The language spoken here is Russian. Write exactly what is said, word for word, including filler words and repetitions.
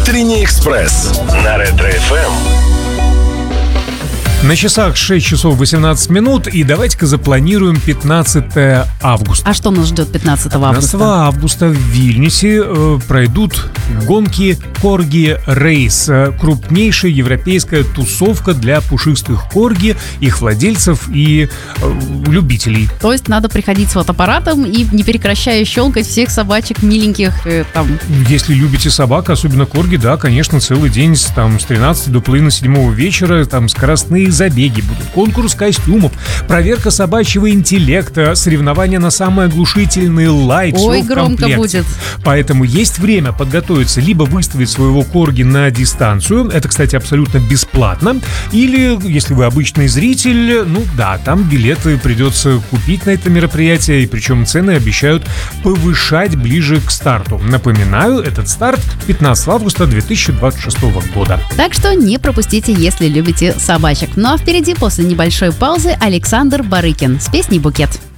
Утренний экспресс на Ретро-эф эм. На часах шесть часов восемнадцать минут, и давайте-ка запланируем пятнадцатое августа. А что нас ждет пятнадцатого августа? пятнадцатого августа в Вильнюсе э, пройдут гонки Корги Рейс. Крупнейшая европейская тусовка для пушистых корги, их владельцев и э, любителей. То есть надо приходить с фотоаппаратом и не прекращая щелкать всех собачек миленьких э, там. Если любите собак, особенно корги, да, конечно, целый день с, там, с тринадцати до половины седьмого вечера, там скоростные забеги будут, конкурс костюмов, проверка собачьего интеллекта, соревнования на самый оглушительный лай. Ой, громко будет. Поэтому есть время подготовиться, либо выставить своего корги на дистанцию, это, кстати, абсолютно бесплатно, или, если вы обычный зритель, ну да, там билеты придется купить на это мероприятие, и причем цены обещают повышать ближе к старту. Напоминаю, этот старт пятнадцатого августа две тысячи двадцать шестого года. Так что не пропустите, если любите собачек. Ну а впереди, после небольшой паузы, Александр Барыкин с песней «Букет».